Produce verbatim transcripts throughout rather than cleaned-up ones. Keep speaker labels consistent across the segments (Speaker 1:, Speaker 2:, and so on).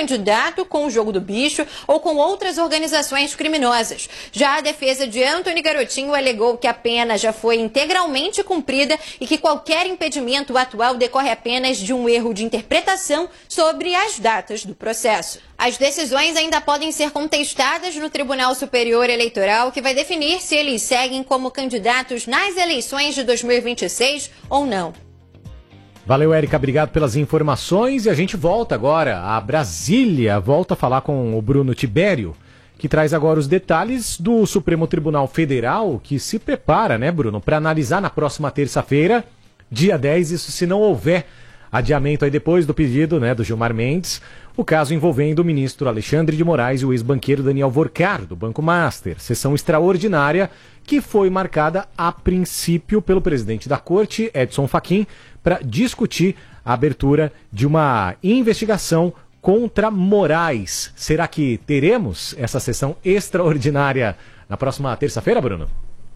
Speaker 1: candidato com o Jogo do Bicho ou com outras organizações criminosas. Já a defesa de Antony Garotinho alegou que a pena já foi integralmente cumprida e que qualquer impedimento atual decorre apenas de um erro de interpretação sobre as datas do processo. As decisões ainda podem ser contestadas no Tribunal Superior Eleitoral, que vai definir se eles seguem como candidatos nas eleições de dois mil e vinte e seis ou não.
Speaker 2: Valeu, Érica, obrigado pelas informações. E a gente volta agora a Brasília, volta a falar com o Bruno Tibério, que traz agora os detalhes do Supremo Tribunal Federal, que se prepara, né, Bruno, para analisar na próxima terça-feira, dia dez, isso se não houver adiamento aí depois do pedido, né, do Gilmar Mendes, o caso envolvendo o ministro Alexandre de Moraes e o ex-banqueiro Daniel Vorcar, do Banco Master. Sessão extraordinária que foi marcada a princípio pelo presidente da Corte, Edson Fachin, para discutir a abertura de uma investigação contra Moraes. Será que teremos essa sessão extraordinária na próxima terça-feira, Bruno?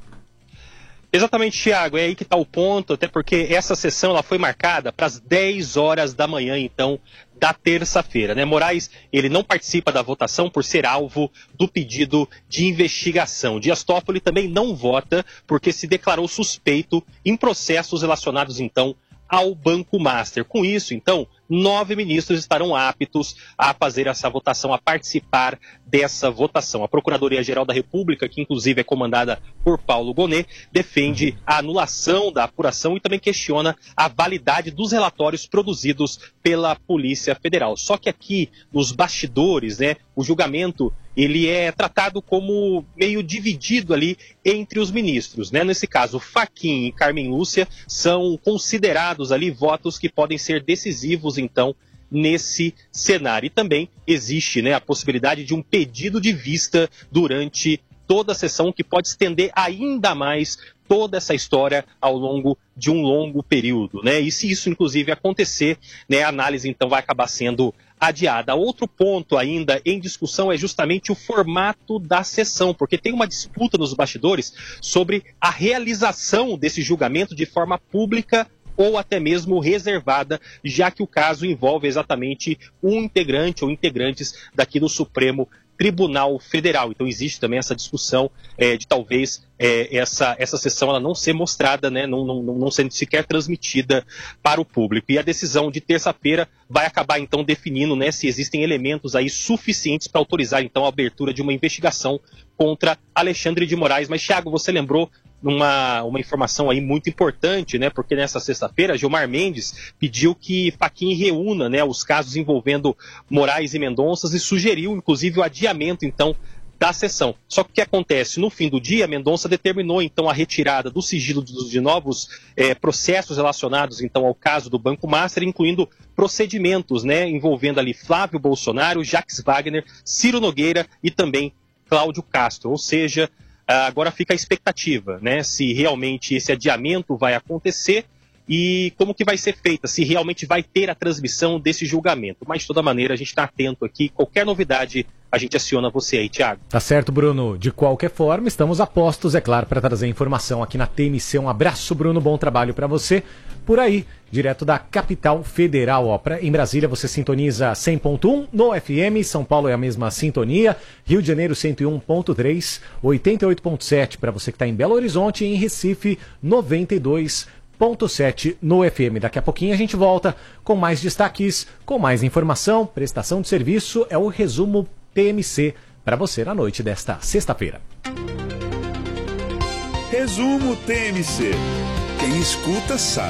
Speaker 3: Exatamente, Thiago, é aí que está o ponto, até porque essa sessão ela foi marcada para as dez horas da manhã, então, da terça-feira, né? Moraes, ele não participa da votação por ser alvo do pedido de investigação. Dias Toffoli também não vota porque se declarou suspeito em processos relacionados, então, ao Banco Master. Com isso, então, nove ministros estarão aptos a fazer essa votação, a participar dessa votação. A Procuradoria-Geral da República, que inclusive é comandada por Paulo Gonet, defende a anulação da apuração e também questiona a validade dos relatórios produzidos pela Polícia Federal. Só que aqui, nos bastidores, né, o julgamento ele é tratado como meio dividido ali entre os ministros, né? Nesse caso, Fachin e Carmen Lúcia são considerados ali votos que podem ser decisivos, então, nesse cenário. E também existe, né, a possibilidade de um pedido de vista durante toda a sessão, que pode estender ainda mais toda essa história ao longo de um longo período, né? E se isso, inclusive, acontecer, né, a análise, então, vai acabar sendo adiada. Outro ponto ainda em discussão é justamente o formato da sessão, porque tem uma disputa nos bastidores sobre a realização desse julgamento de forma pública ou até mesmo reservada, já que o caso envolve exatamente um integrante ou integrantes daqui do Supremo Tribunal Federal. Então existe também essa discussão é, de talvez é, essa, essa sessão ela não ser mostrada, né, não, não, não sendo sequer transmitida para o público. E a decisão de terça-feira vai acabar então definindo, né, se existem elementos aí suficientes para autorizar então a abertura de uma investigação contra Alexandre de Moraes. Mas, Thiago, você lembrou uma, uma informação aí muito importante, né, porque nessa sexta-feira Gilmar Mendes pediu que Fachin reúna, né, os casos envolvendo Moraes e Mendonça e sugeriu inclusive o adiamento então da sessão. Só que o que acontece? No fim do dia, Mendonça determinou então a retirada do sigilo de, de novos é, processos relacionados então ao caso do Banco Master, incluindo procedimentos, né, envolvendo ali Flávio Bolsonaro, Jacques Wagner, Ciro Nogueira e também Cláudio Castro. Ou seja, agora fica a expectativa, né, se realmente esse adiamento vai acontecer e como que vai ser feita, se realmente vai ter a transmissão desse julgamento. Mas, de toda maneira, a gente está atento aqui. Qualquer novidade, a gente aciona você aí, Thiago.
Speaker 2: Tá certo, Bruno. De qualquer forma, estamos a postos, é claro, para trazer informação aqui na T M C. Um abraço, Bruno. Bom trabalho para você. Por aí, direto da capital federal. Ó, pra, em Brasília, você sintoniza cem ponto um no F M. São Paulo é a mesma sintonia. Rio de Janeiro, cento e um ponto três. oitenta e oito ponto sete para você que está em Belo Horizonte. E em Recife, noventa e dois ponto sete no F M. Daqui a pouquinho a gente volta com mais destaques, com mais informação, prestação de serviço. É o resumo T M C para você na noite desta sexta-feira.
Speaker 4: Resumo T M C. Quem escuta sabe.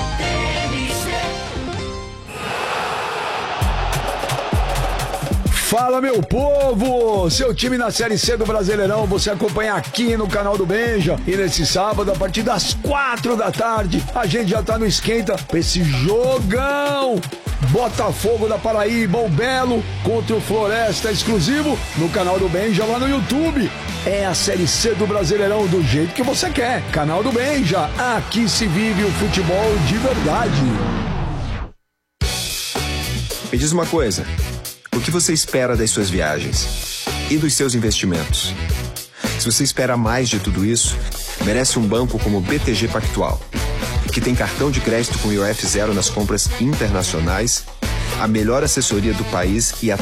Speaker 4: Fala, meu povo! Seu time na Série C do Brasileirão você acompanha aqui no canal do Benja. E nesse sábado, a partir das quatro da tarde, a gente já tá no esquenta pra esse jogão! Botafogo da Paraíba, o Belo, contra o Floresta, exclusivo no canal do Benja lá no YouTube. É a Série C do Brasileirão do jeito que você quer. Canal do Benja, aqui se vive o futebol de verdade.
Speaker 5: Me diz uma coisa. O que você espera das suas viagens e dos seus investimentos? Se você espera mais de tudo isso, merece um banco como o B T G Pactual, que tem cartão de crédito com I O F zero nas compras internacionais, a melhor assessoria do país e a